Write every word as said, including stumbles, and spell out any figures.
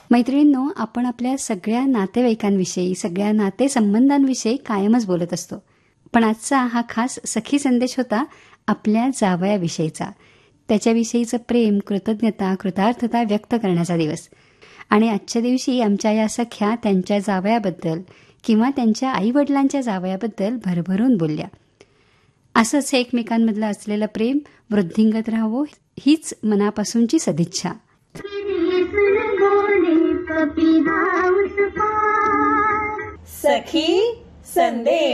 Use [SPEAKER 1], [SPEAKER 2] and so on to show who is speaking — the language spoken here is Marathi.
[SPEAKER 1] मैत्रिणींनो, आपण आपल्या सगळ्या नातेवाईकांविषयी, सगळ्या नातेसंबंधांविषयी कायमच बोलत असतो. पण आजचा हा खास सखी संदेश होता आपल्या जावयाविषयीचा, त्याच्याविषयीचं प्रेम, कृतज्ञता, कृतार्थता व्यक्त करण्याचा दिवस. आणि आजच्या दिवशी आमच्या या सख्या त्यांच्या जावयाबद्दल किंवा त्यांच्या आईवडिलांच्या जावयाबद्दल भरभरून बोलल्या. असंच एकमेकांमधलं असलेलं प्रेम वृद्धिंगत राहावं, हीच मनापासूनची सदिच्छा.
[SPEAKER 2] सखी संदेश.